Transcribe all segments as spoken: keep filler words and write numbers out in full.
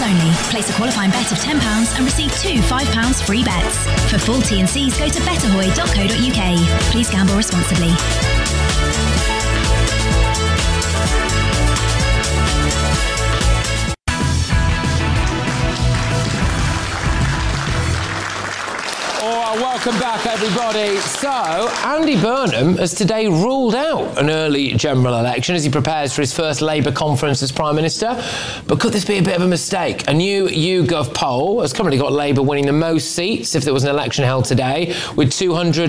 only. Place a qualifying bet of ten pounds and receive two five pounds free bets. For full T and Cs, go to betterhoy dot co dot uk. Please gamble responsibly. Welcome back, everybody. So, Andy Burnham has today ruled out an early general election as he prepares for his first Labour conference as Prime Minister. But could this be a bit of a mistake? A new YouGov poll has currently got Labour winning the most seats if there was an election held today, with two hundred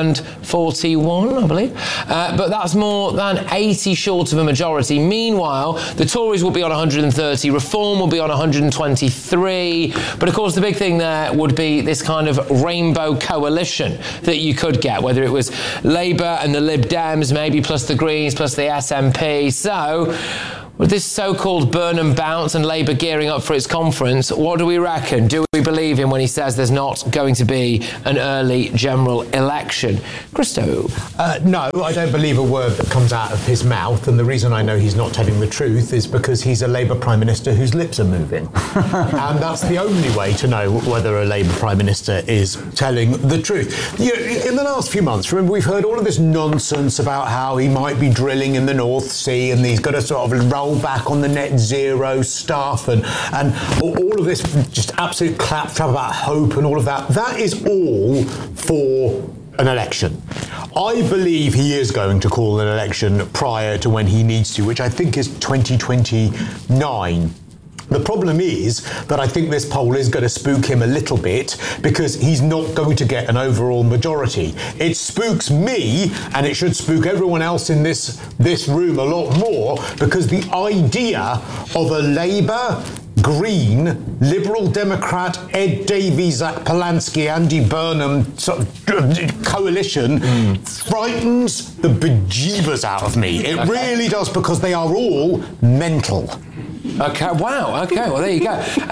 forty-one, I believe. Uh, but that's more than eighty short of a majority. Meanwhile, the Tories will be on one hundred thirty, Reform will be on one hundred twenty-three. But of course, the big thing there would be this kind of rainbow coalition that you could get, whether it was Labour and the Lib Dems, maybe plus the Greens, plus the S N P. So, with this so-called Burnham bounce and Labour gearing up for its conference, what do we reckon? Do we believe him when he says there's not going to be an early general election? Christo? Uh, no, I don't believe a word that comes out of his mouth, and the reason I know he's not telling the truth is because he's a Labour Prime Minister whose lips are moving. And that's the only way to know whether a Labour Prime Minister is telling the truth. You know, in the last few months, remember, we've heard all of this nonsense about how he might be drilling in the North Sea and he's got to sort of roll back on the net zero stuff and, and all of this just absolute claptrap about hope and all of that. That is all for an election. I believe he is going to call an election prior to when he needs to, which I think is twenty twenty-nine. The problem is that I think this poll is going to spook him a little bit because he's not going to get an overall majority. It spooks me, and it should spook everyone else in this, this room a lot more, because the idea of a Labour, Green, Liberal Democrat, Ed Davies, Zach Polanski, Andy Burnham sort of coalition mm. frightens the bejeebers out of me. It really does, because they are all mental. Okay, wow, okay, well, there you go.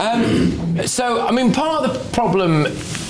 Um, so, I mean, part of the problem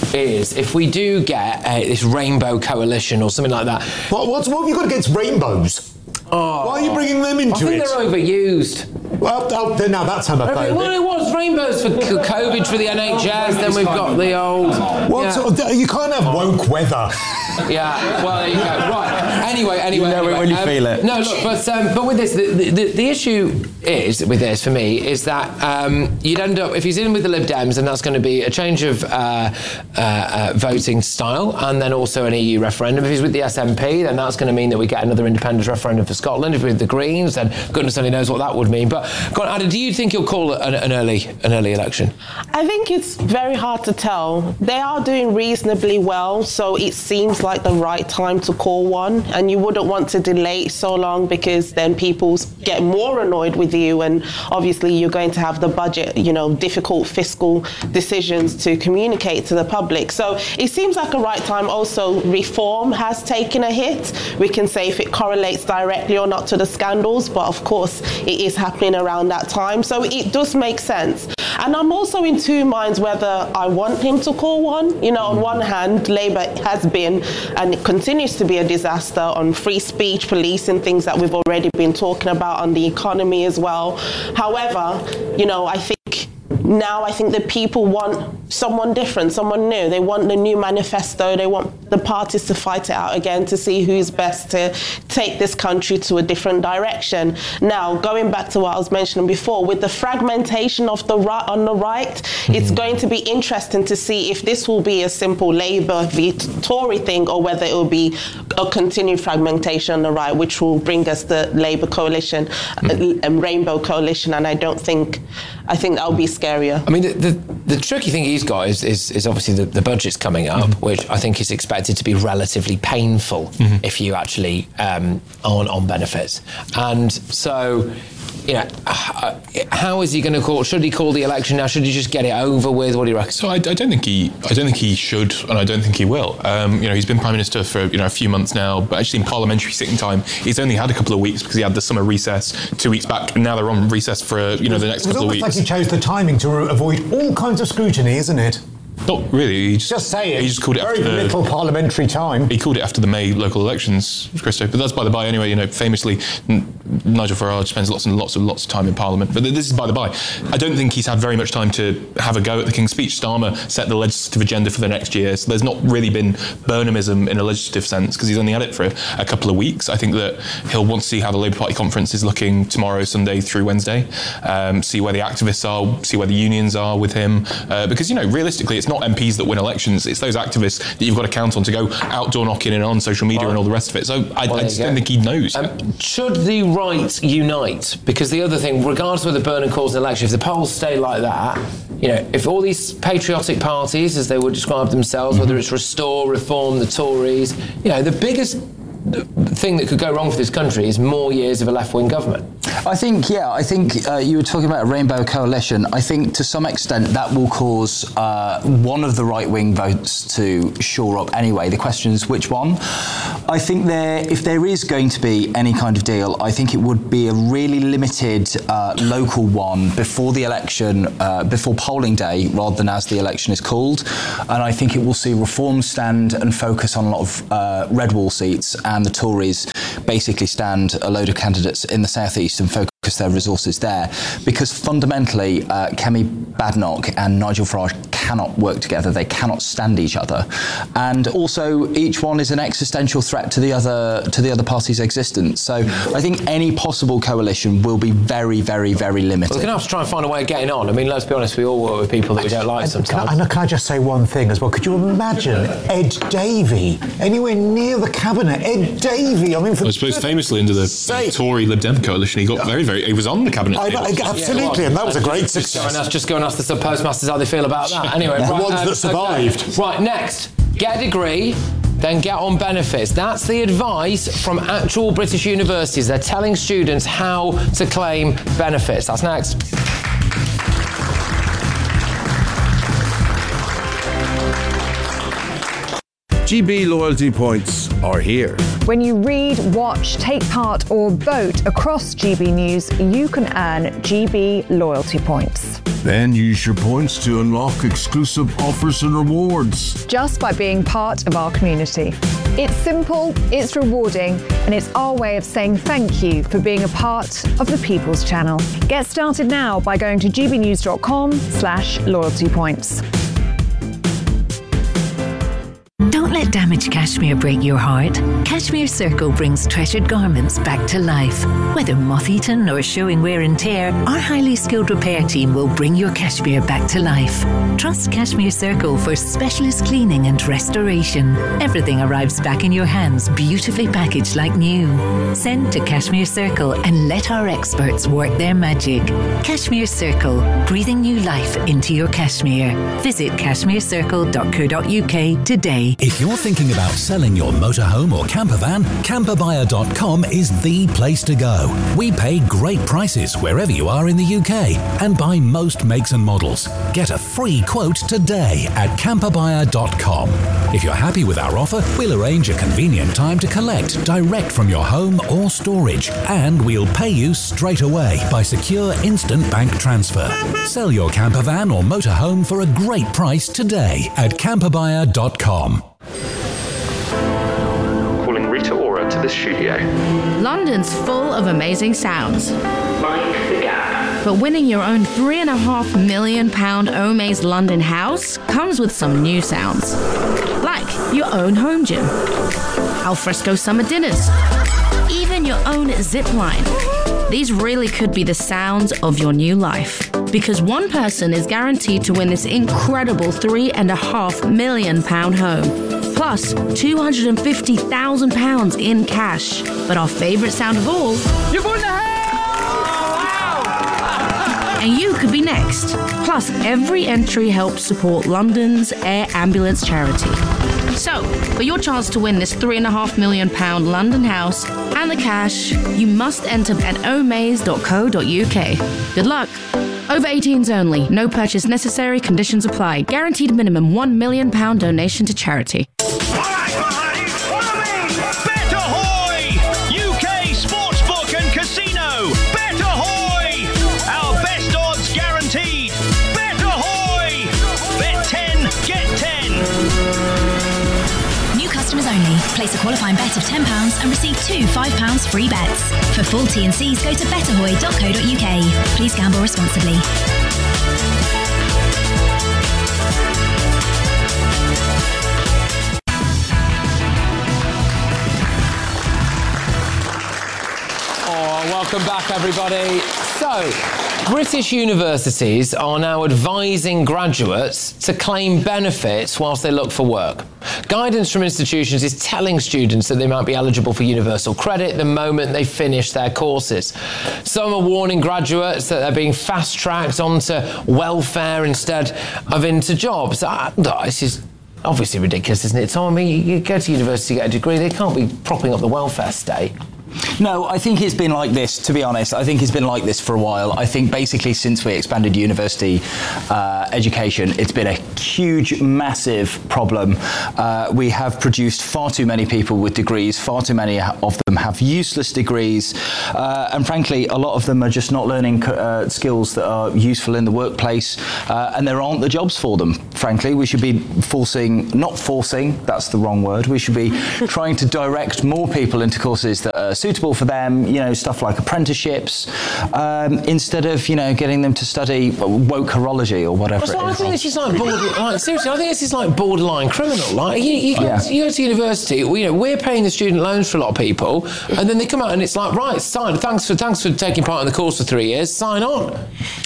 is if we do get uh, this rainbow coalition or something like that. What, what's, what have you got against rainbows? Oh, why are you bringing them into it? I think it? they're overused. Well, oh, now that's homophobic. Well, it was rainbows for COVID for the N H S, then we've got the old... What? Yeah. You can't have woke weather. Yeah, well, there you go. Right. Anyway, anyway... You know anyway, it when you um, feel it. No, look, but, um, but with this, the, the, the issue is, with this, for me, is that um, you'd end up, if he's in with the Lib Dems, then that's going to be a change of uh, uh, uh, voting style, and then also an E U referendum. If he's with the S N P, then that's going to mean that we get another independence referendum for Scotland. If we're with the Greens, then goodness only knows what that would mean. But, go on, Ada, do you think he'll call an, an early an early election? I think it's very hard to tell. They are doing reasonably well, so it seems like the right time to call one, and you wouldn't want to delay it so long, because then people get more annoyed with you, and obviously you're going to have the budget, you know, difficult fiscal decisions to communicate to the public. So it seems like a right time. Also, Reform has taken a hit. We can say if it correlates directly or not to the scandals, but of course it is happening around that time. So it does make sense. And I'm also in two minds whether I want him to call one. You know, on one hand, Labour has been and it continues to be a disaster on free speech, policing, things that we've already been talking about, on the economy as well. However, you know, I think now I think that people want someone different, someone new. They want the new manifesto. They want the parties to fight it out again to see who's best to take this country to a different direction. Now, going back to what I was mentioning before, with the fragmentation of the right on the right, mm-hmm. it's going to be interesting to see if this will be a simple Labour v Tory thing, or whether it will be a continued fragmentation on the right, which will bring us the Labour coalition mm-hmm. and Rainbow coalition. And I don't think, I think that'll be scarier. I mean, the, the, the tricky thing he's got is, is, is obviously the, the budget's coming up, mm-hmm. which I think is expected to be relatively painful mm-hmm. if you actually um, on on benefits. And so, you know, how is he going to call? Should he call the election now? Should he just get it over with? What do you reckon? So I, I don't think he, I don't think he should, and I don't think he will. Um, you know, he's been Prime Minister for you know a few months now, but actually in parliamentary sitting time, he's only had a couple of weeks because he had the summer recess two weeks back, and now they're on recess for you know the next couple of weeks. It's almost like he chose the timing to avoid all kinds of scrutiny, isn't it? Not really. He just, Just say it. He just called it Very after the, little parliamentary time. He called it after the May local elections, Christo. But that's by the by. Anyway, you know, famously, N- Nigel Farage spends lots and lots and lots of time in Parliament. But this is by the by. I don't think he's had very much time to have a go at the King's Speech. Starmer set the legislative agenda for the next year, so there's not really been Burnhamism in a legislative sense because he's only had it for a, a couple of weeks. I think that he'll want to see how the Labour Party conference is looking tomorrow, Sunday through Wednesday, um, see where the activists are, see where the unions are with him, uh, because, you know, realistically, it's not M Ps that win elections, it's those activists that you've got to count on to go outdoor knocking and on social media well, and all the rest of it. So I, well, I just don't think he knows. Um, should the right unite? Because the other thing, regardless of whether Burnham calls an election, if the polls stay like that, you know, if all these patriotic parties, as they would describe themselves, mm-hmm. whether it's Restore, Reform, the Tories, you know, the biggest thing that could go wrong for this country is more years of a left-wing government. I think, yeah, I think uh, you were talking about a rainbow coalition. I think to some extent that will cause uh, one of the right-wing votes to shore up anyway. The question is which one? I think there, if there is going to be any kind of deal, I think it would be a really limited uh, local one before the election, uh, before polling day, rather than as the election is called. And I think it will see Reform stand and focus on a lot of uh, red wall seats, and the Tories basically stand a load of candidates in the southeast and focus their resources there, because fundamentally uh, Kemi Badenoch and Nigel Farage cannot work together. They cannot stand each other, and also each one is an existential threat to the other to the other party's existence. So I think any possible coalition will be very, very, very limited. Well, we're going to have to try and find a way of getting on. I mean, let's be honest, we all work with people that we don't like sometimes. Can I, and can I just say one thing as well? Could you imagine Ed Davey anywhere near the cabinet? Ed Davey. I mean, for I suppose famously under the sake. Tory Lib Dem coalition, he got very, very. He was on the cabinet. I, I, absolutely, yeah, and that was a great just success. Go and ask, just go and ask the sub postmasters how they feel about that. Anyway, yeah. right, the ones um, that survived. Okay. Right, next, get a degree, then get on benefits. That's the advice from actual British universities. They're telling students how to claim benefits. That's next. G B loyalty points are here. When you read, watch, take part or vote across G B News, you can earn G B loyalty points. Then use your points to unlock exclusive offers and rewards. Just by being part of our community. It's simple, it's rewarding, and it's our way of saying thank you for being a part of the People's Channel. Get started now by going to gbnews.com slash loyalty points. Don't let damaged cashmere break your heart. Cashmere Circle brings treasured garments back to life. Whether moth-eaten or showing wear and tear, our highly skilled repair team will bring your cashmere back to life. Trust Cashmere Circle for specialist cleaning and restoration. Everything arrives back in your hands, beautifully packaged like new. Send to Cashmere Circle and let our experts work their magic. Cashmere Circle, breathing new life into your cashmere. Visit cashmere circle dot co dot uk today. If you're thinking about selling your motorhome or camper van, camper buyer dot com is the place to go. We pay great prices wherever you are in the U K and buy most makes and models. Get a free quote today at camper buyer dot com. If you're happy with our offer, we'll arrange a convenient time to collect direct from your home or storage, and we'll pay you straight away by secure instant bank transfer. Sell your camper van or motorhome for a great price today at camper buyer dot com. Calling Rita Ora to the studio. London's full of amazing sounds. Mind the gap. But winning your own three and a half million pound Omaze London house comes with some new sounds. Like your own home gym, alfresco summer dinners, even your own zip line. These really could be the sounds of your new life. Because one person is guaranteed to win this incredible three and a half million pound home. Plus two hundred fifty thousand pounds in cash. But our favourite sound of all, You've won the house! Wow! And you could be next. Plus, every entry helps support London's Air Ambulance charity. So, for your chance to win this three and a half million pound London house and the cash, you must enter at omaze dot co dot uk. Good luck. Over eighteens only. No purchase necessary. Conditions apply. Guaranteed minimum one million pound donation to charity. Get Place a qualifying bet of ten pounds and receive two five pounds free bets. For full T and Cs, go to better hoy dot co dot uk. Please gamble responsibly. Welcome back, everybody. So, British universities are now advising graduates to claim benefits whilst they look for work. Guidance from institutions is telling students that they might be eligible for universal credit the moment they finish their courses. Some are warning graduates that they're being fast-tracked onto welfare instead of into jobs. Ah, this is obviously ridiculous, isn't it, Tom? I mean, you go to university to get a degree, they can't be propping up the welfare state. No, I think it's been like this, to be honest. I think it's been like this for a while. I think basically since we expanded university uh, education, it's been a huge, massive problem. Uh, we have produced far too many people with degrees, far too many of them have useless degrees, uh, and frankly, a lot of them are just not learning uh, skills that are useful in the workplace, uh, and there aren't the jobs for them. Frankly, we should be forcing, not forcing, that's the wrong word, we should be trying to direct more people into courses that are suitable for them, you know, stuff like apprenticeships, um, instead of, you know, getting them to study woke horology or whatever So it I is. think this is like borderline, like, seriously, I think this is like borderline criminal. Like, you, you, go, Yeah. you go to university, you know, we're paying the student loans for a lot of people, and then they come out and it's like, right, sign, thanks for, thanks for taking part in the course for three years, sign on.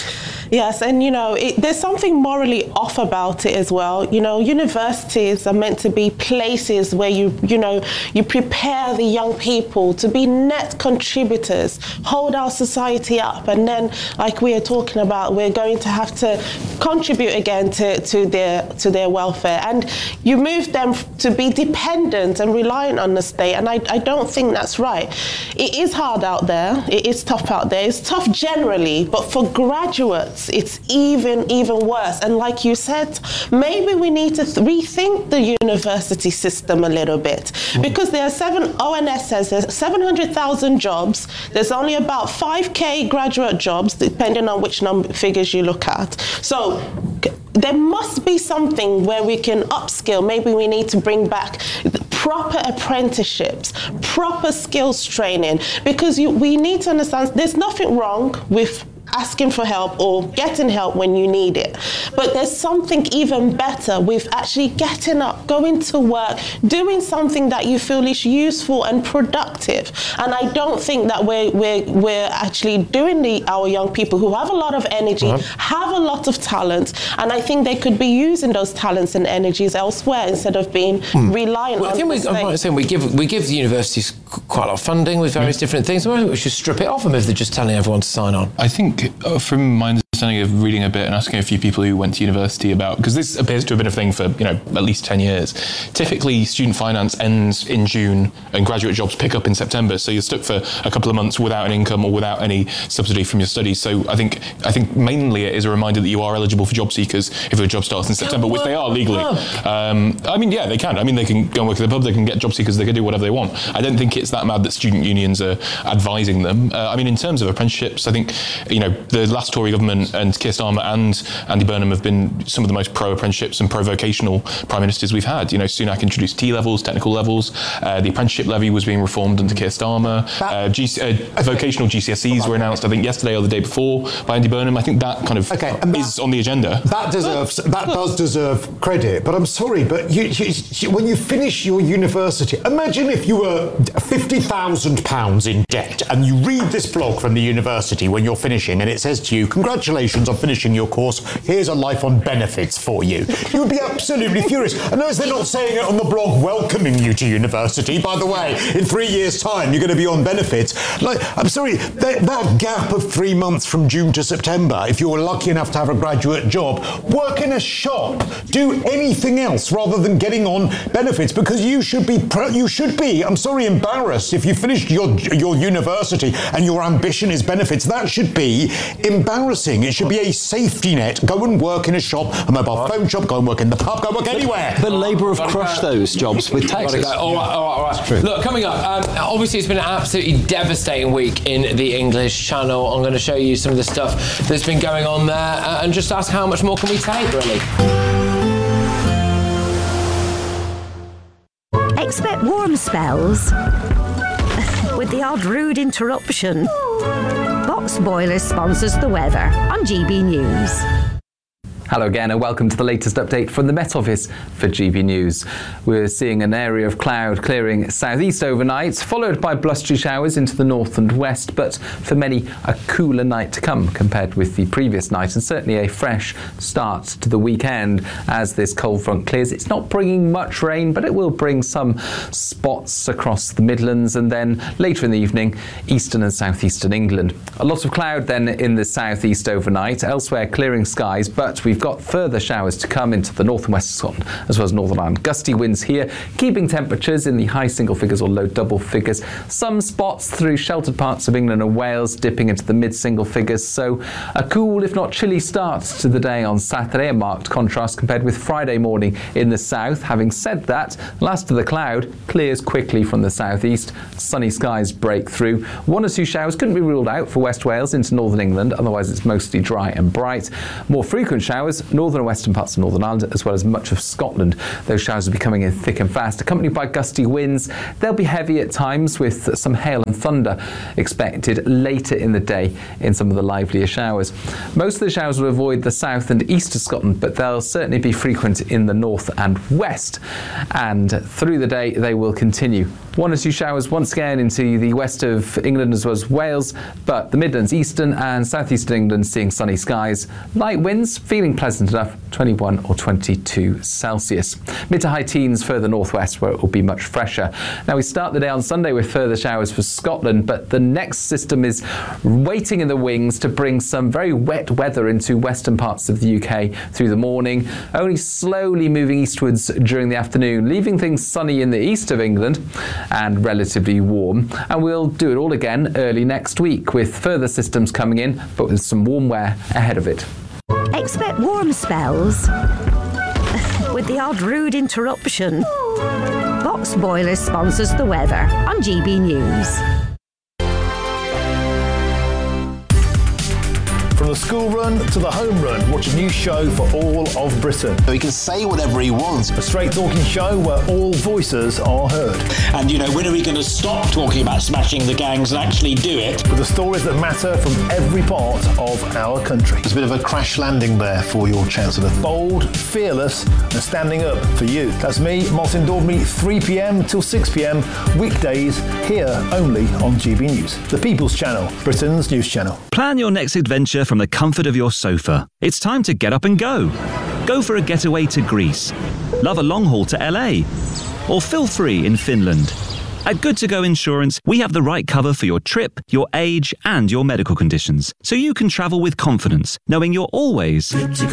Yes, and you know, it, there's something morally off about it as well. You know, universities are meant to be places where you, you know, you prepare the young people to be net contributors, hold our society up, and then, like we are talking about, we're going to have to contribute again to, to their to their welfare, and you move them to be dependent and reliant on the state, and I, I don't think that's right. It is hard out there. It is tough out there. It's tough generally, but for graduates, it's even, even worse. And like you said, maybe we need to th- rethink the university system a little bit, because there are seven, O N S says there's seven hundred thousand jobs. There's only about five K graduate jobs, depending on which number figures you look at. So there must be something where we can upskill. Maybe we need to bring back proper apprenticeships, proper skills training, because you, we need to understand there's nothing wrong with asking for help or getting help when you need it. But there's something even better with actually getting up, going to work, doing something that you feel is useful and productive. And I don't think that we're we're, we're actually doing the our young people who have a lot of energy, uh-huh. have a lot of talent, and I think they could be using those talents and energies elsewhere instead of being hmm. reliant well, on I think the we, state. I'm right saying we give we give the universities quite a lot of funding with various mm. different things. We should strip it off them if they're just telling everyone to sign on. I think Uh, from my understanding of reading a bit and asking a few people who went to university about, because this appears to have been a thing for, you know, at least ten years. Typically, student finance ends in June and graduate jobs pick up in September. So you're stuck for a couple of months without an income or without any subsidy from your studies. So I think I think mainly it is a reminder that you are eligible for job seekers if your job starts in September, which they are legally. Um, I mean, yeah, they can. I mean, they can go and work at the pub, they can get job seekers, they can do whatever they want. I don't think it's that mad that student unions are advising them. Uh, I mean, in terms of apprenticeships, I think, you know, the last Tory government and Keir Starmer and Andy Burnham have been some of the most pro-apprenticeships and pro-vocational prime ministers we've had. You know, Sunak introduced T-levels, technical levels. Uh, the apprenticeship levy was being reformed under Keir Starmer. Uh, G- uh, vocational G C S Es were announced, I think, yesterday or the day before by Andy Burnham. I think that kind of okay, that, is on the agenda. That deserves that does deserve credit. But I'm sorry, but you, you, you, when you finish your university, imagine if you were fifty thousand pounds in debt and you read this blog from the university when you're finishing, and it says to you, congratulations on finishing your course, here's a life on benefits for you. You would be absolutely furious. And notice they're not saying it on the blog welcoming you to university. By the way, in three years' time, you're going to be on benefits. Like, I'm sorry, that, that gap of three months from June to September, if you're lucky enough to have a graduate job, work in a shop, do anything else rather than getting on benefits, because you should be, you should be, I'm sorry, embarrassed if you finished your, your university and your ambition is benefits. That should be embarrassing. It should be a safety net. Go and work in a shop, a mobile phone shop, go and work in the pub, go and work anywhere. But Labour have crushed those jobs with taxes. All right, all right, all right. Look, coming up, um, obviously it's been an absolutely devastating week in the English Channel. I'm going to show you some of the stuff that's been going on there uh, and just ask how much more can we take, really. Expect warm spells with the odd rude interruption. Box Boilers sponsors the weather on G B News. Hello again and welcome to the latest update from the Met Office for G B News. We're seeing an area of cloud clearing southeast overnight, followed by blustery showers into the north and west, but for many a cooler night to come compared with the previous night, and certainly a fresh start to the weekend as this cold front clears. It's not bringing much rain, but it will bring some spots across the Midlands, and then later in the evening, eastern and southeastern England. A lot of cloud then in the southeast overnight, elsewhere clearing skies, but we've got further showers to come into the north and west of Scotland, as well as Northern Ireland. Gusty winds here, keeping temperatures in the high single figures or low double figures. Some spots through sheltered parts of England and Wales dipping into the mid single figures. So a cool, if not chilly, start to the day on Saturday, a marked contrast compared with Friday morning in the south. Having said that, last of the cloud clears quickly from the southeast. Sunny skies break through. One or two showers couldn't be ruled out for West Wales into northern England, otherwise it's mostly dry and bright. More frequent showers northern and western parts of Northern Ireland, as well as much of Scotland. Those showers will be coming in thick and fast, accompanied by gusty winds. They'll be heavy at times, with some hail and thunder expected later in the day in some of the livelier showers. Most of the showers will avoid the south and east of Scotland, but they'll certainly be frequent in the north and west. And through the day, they will continue. One or two showers once again into the west of England as well as Wales, but the Midlands, eastern and southeastern England seeing sunny skies. Light winds, feeling pleasant enough, twenty-one or twenty-two Celsius. Mid to high teens further northwest, where it will be much fresher. Now we start the day on Sunday with further showers for Scotland, but the next system is waiting in the wings to bring some very wet weather into western parts of the U K through the morning, only slowly moving eastwards during the afternoon, leaving things sunny in the east of England and relatively warm. And we'll do it all again early next week with further systems coming in, but with some warm wear ahead of it. Expect warm spells with the odd rude interruption. Box Boilers sponsors the weather on G B News. From the school run to the home run, watch a new show for all of Britain. He can say whatever he wants. A straight talking show where all voices are heard. And, you know, when are we going to stop talking about smashing the gangs and actually do it? With the stories that matter from every part of our country. There's a bit of a crash landing there for your Chancellor. Bold, fearless and standing up for you. That's me, Martin Daubney, three p.m. till six p.m. weekdays, here only on G B News. The People's Channel, Britain's news channel. Plan your next adventure from the comfort of your sofa. It's time to get up and go. Go for a getaway to Greece. Love a long haul to L A. Or feel free in Finland. At Good To Go Insurance, we have the right cover for your trip, your age, and your medical conditions, so you can travel with confidence, knowing you're always good to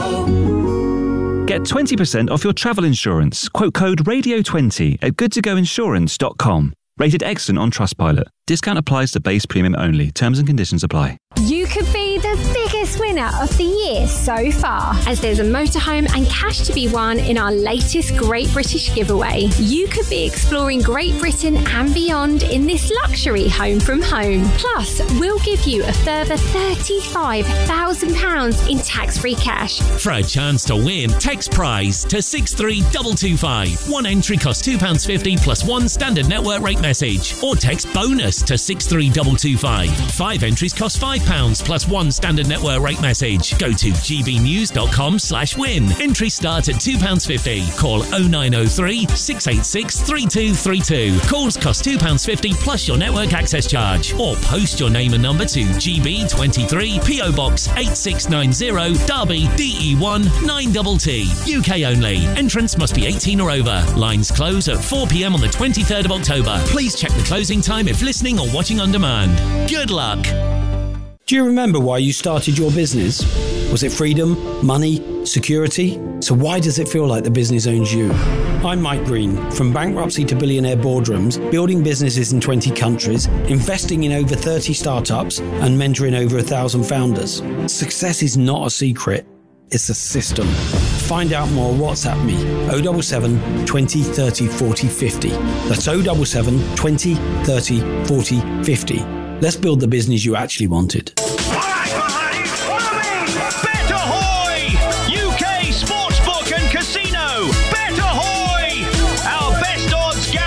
go. Get twenty percent off your travel insurance. Quote code radio twenty at good to go insurance dot com. Rated excellent on Trustpilot. Discount applies to base premium only. Terms and conditions apply. You could be the biggest winner of the year so far, as there's a motorhome and cash to be won in our latest Great British giveaway. You could be exploring Great Britain and beyond in this luxury home from home. Plus, we'll give you a further thirty-five thousand pounds in tax-free cash. For a chance to win, text prize to six three two two five. One entry costs two pounds fifty plus one standard network rate message. Or text bonus to six three two two five. Five entries cost five pounds plus one standard network rate message. Go to gbnews.com slash win. Entries start at two pounds fifty. Call oh nine oh three, six eight six, three two three two. Calls cost two pounds fifty plus your network access charge. Or post your name and number to G B twenty-three, P O Box eight six nine zero, Derby, D E one nine T T. U K only. Entrance must be eighteen or over. Lines close at four p.m. on the twenty-third of October. Please check the closing time if listening or watching on demand. Good luck. Do you remember why you started your business? Was it freedom, money, security? So why does it feel like the business owns you? I'm Mike Green. From bankruptcy to billionaire boardrooms, building businesses in twenty countries, investing in over thirty startups, and mentoring over a thousand founders. Success is not a secret. It's a system. Find out more, WhatsApp me, oh seven seven, twenty, thirty, forty, fifty. That's oh seven seven, twenty, thirty, forty, fifty. Let's build the business you actually wanted. All right, buddies, follow me! Bet Ahoy! U K Sportsbook and Casino! Bet Ahoy! Our best odds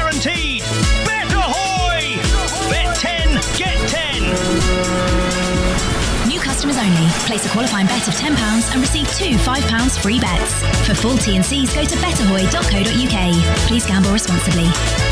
only. Place a qualifying bet of ten pounds and receive two five pounds free bets. For full T and Cs, go to betterhoy dot co dot uk. Please gamble responsibly.